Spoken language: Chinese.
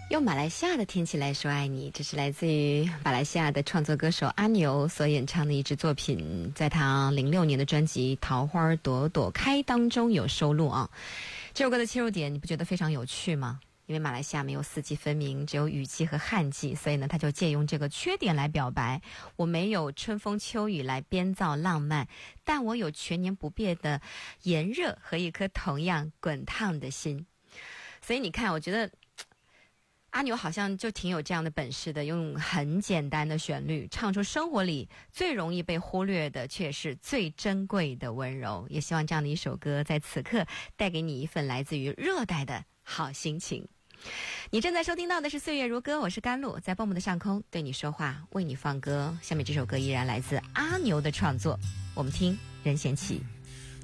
用马来西亚的天气来说爱你，这是来自于马来西亚的创作歌手阿牛所演唱的一支作品，在他06年的专辑《桃花朵朵开》当中有收录啊。这首歌的切入点你不觉得非常有趣吗？因为马来西亚没有四季分明，只有雨季和旱季，所以呢他就借用这个缺点来表白，我没有春风秋雨来编造浪漫，但我有全年不变的炎热和一颗同样滚烫的心。所以你看，我觉得阿牛好像就挺有这样的本事的，用很简单的旋律唱出生活里最容易被忽略的却是最珍贵的温柔。也希望这样的一首歌在此刻带给你一份来自于热带的好心情。你正在收听到的是岁月如歌，我是甘露，在蹦蹦的上空对你说话，为你放歌。下面这首歌依然来自阿牛的创作，我们听任贤齐。